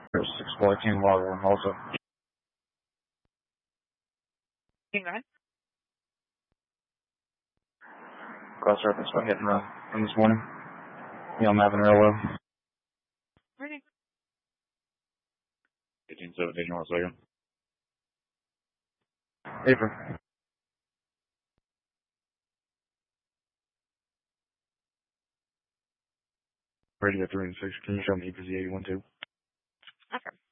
614 log 1 also. Go ahead. Cross reference by hitting run from this morning. Yeah, I'm having railroad. Ready. 1817 North Second. Apron. Radio 3 and 6. Can you show me EPZ 812? Okay.